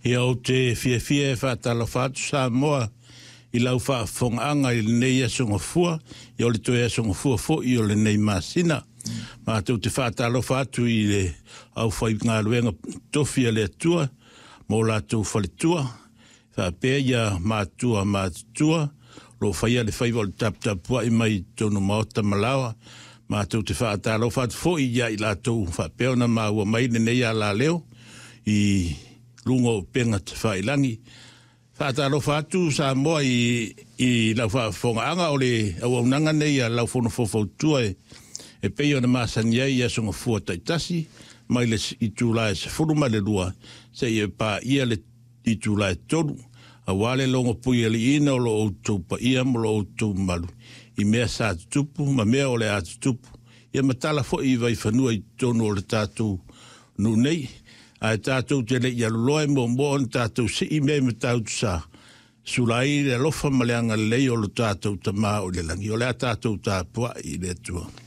Ia o te fia whātala whātu Samoa I lau whaafongaanga I nei asonga fua, I o le toi asonga fua fo I o le nei masina. Mātou te whātala whātu I le au whai ngā luenga tofia le atua, mō lātou whaletua, whapea ia mātua, lo whaia le whaiwa le tapua I mai tono maota malawa, mātou te whātala whātu fo I ia I lātou whapea na māua mai le nei a la leo, I lungo penga te whailangi. Whātalo whātu sa moa I lau whafongaanga o le auaunanga nei a lau whono whawhautua e peo na māsania I asonga fua taitasi, mai le I tūlae se whuruma le lua, se I pā ia le I tūlae tonu, a wale longa pui ali ina o lo outou pa ia mo lo outou malu, I mea sa tutupu, ma mea o le atutupu, ia matala fo I vai whanua I tonu o le tātou nu nei, a tātou te le ia loe mo on tātou si I me tātou sa sulai le lofa maleanga lei o le tātou ta mā o le langi o le tātou tāpua I le tua.